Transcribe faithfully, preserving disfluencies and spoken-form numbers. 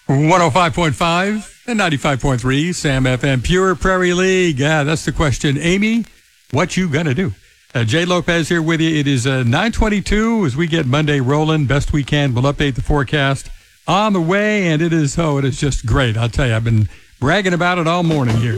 one oh five point five and ninety-five point three, Sam F M, Pure Prairie League. Yeah, that's the question. Amy, what you gonna do? Uh, Jay Lopez here with you. It is uh, nine twenty-two as we get Monday rolling. Best we can. We'll update the forecast on the way, and it is, oh, it is just great. I'll tell you, I've been bragging about it all morning here.